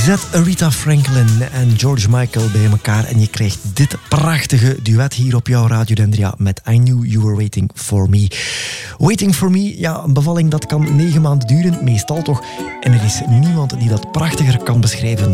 Zet Aretha Franklin en George Michael bij elkaar en je krijgt dit prachtige duet hier op jouw Radio Dendria met I Knew You Were Waiting For Me. Waiting For Me, ja, een bevalling dat kan 9 maanden duren, meestal toch. En er is niemand die dat prachtiger kan beschrijven